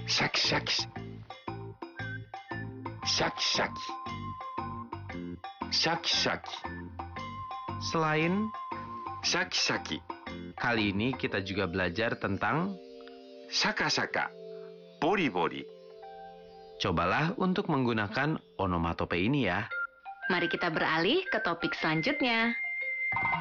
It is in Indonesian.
Shaki-shaki. Shaki-shaki. Shaki-shaki. Selain Shaki-shaki. kali ini kita juga belajar tentang Shaka-shaka. Bori-bori. cobalah untuk menggunakan onomatope ini ya. Mari kita beralih ke topik selanjutnya.